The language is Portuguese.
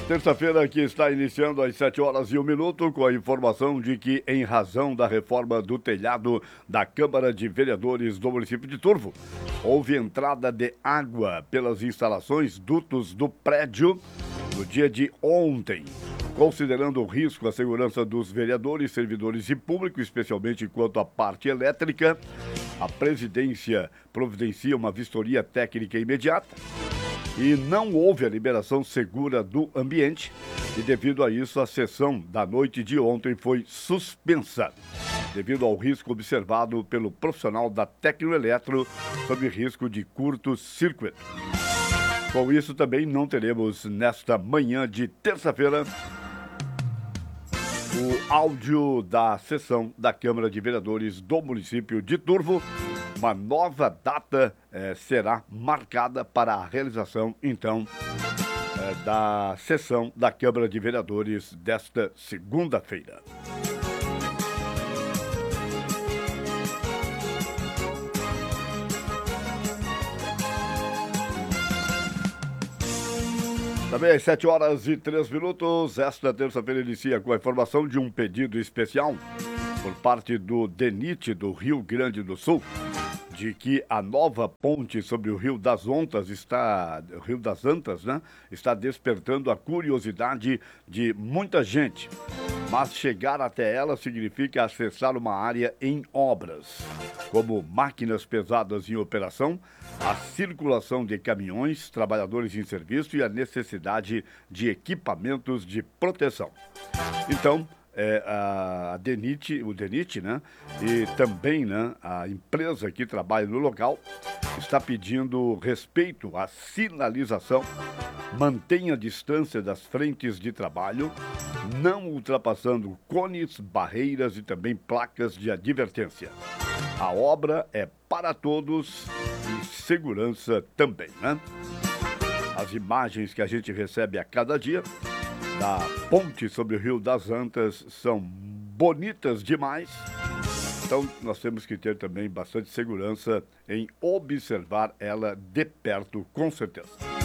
Terça-feira que está iniciando às 7h01 com a informação de que, em razão da reforma do telhado da Câmara de Vereadores do município de Turvo, houve entrada de água pelas instalações dutos do prédio no dia de ontem. Considerando o risco à segurança dos vereadores, servidores e público, especialmente quanto à parte elétrica, a presidência providencia uma vistoria técnica imediata e não houve a liberação segura do ambiente e, devido a isso, a sessão da noite de ontem foi suspensa, devido ao risco observado pelo profissional da Tecnoeletro sob risco de curto-circuito. Com isso, também não teremos nesta manhã de terça-feira o áudio da sessão da Câmara de Vereadores do município de Turvo. Uma nova data será marcada para a realização, então, da sessão da Câmara de Vereadores desta segunda-feira. Também às 7h03, esta terça-feira inicia com a informação de um pedido especial por parte do DENIT do Rio Grande do Sul, de que a nova ponte sobre o Rio das Antas está despertando a curiosidade de muita gente. Mas chegar até ela significa acessar uma área em obras, como máquinas pesadas em operação, a circulação de caminhões, trabalhadores em serviço e a necessidade de equipamentos de proteção. Então, o DENIT, né? E também, né, a empresa que trabalha no local está pedindo respeito à sinalização, mantenha a distância das frentes de trabalho, não ultrapassando cones, barreiras e também placas de advertência. A obra é para todos e segurança também, né? As imagens que a gente recebe a cada dia da ponte sobre o Rio das Antas são bonitas demais. Então, nós temos que ter também bastante segurança em observar ela de perto, com certeza.